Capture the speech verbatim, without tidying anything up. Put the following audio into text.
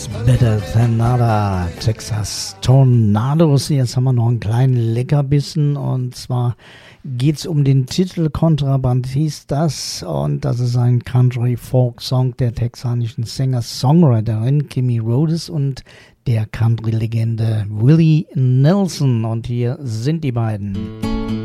Is Better Than Nada, Texas Tornadoes. Jetzt haben wir noch einen kleinen Leckerbissen und zwar geht es um den Titel Kontrabandistas und das ist ein Country-Folk-Song der texanischen Singer-Songwriterin Kimmy Rhodes und der Country-Legende Willie Nelson und hier sind die beiden.